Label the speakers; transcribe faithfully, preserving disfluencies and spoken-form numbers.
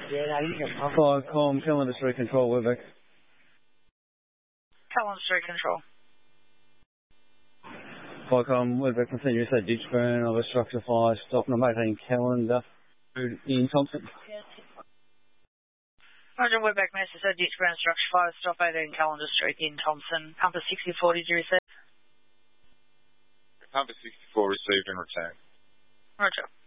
Speaker 1: Yeah, no, you can pump.
Speaker 2: Five com, calendar street control, we're back.
Speaker 3: Calendar street control.
Speaker 2: Five com, we're back. Continue to say ditch burn of a structure fire, stop number eighteen calendar in Thompson.
Speaker 3: Roger, we're back, Master. So ditch burn structure fire, stop eighteen Calendar Street in Thompson. Compass sixty-four, did you receive?
Speaker 4: Compass sixty-four received and returned.
Speaker 3: Roger.